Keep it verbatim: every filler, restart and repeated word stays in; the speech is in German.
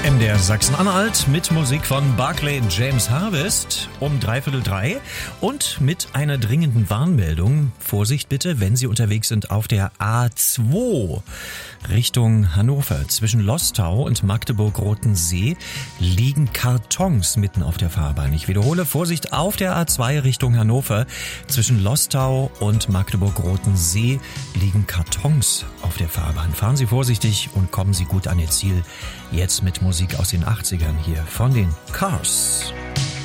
M D R Sachsen-Anhalt mit Musik von Barclay James Harvest um dreiviertel drei und mit einer dringenden Warnmeldung. Vorsicht bitte, wenn Sie unterwegs sind auf der A zwei Richtung Hannover. Zwischen Lostau und Magdeburg-Rotensee liegen Kartons mitten auf der Fahrbahn. Ich wiederhole, Vorsicht auf der A zwei Richtung Hannover. Zwischen Lostau und Magdeburg-Rotensee liegen Kartons auf der Fahrbahn. Fahren Sie vorsichtig und kommen Sie gut an Ihr Ziel. Jetzt mit Musik aus den achtzigern hier von den Cars.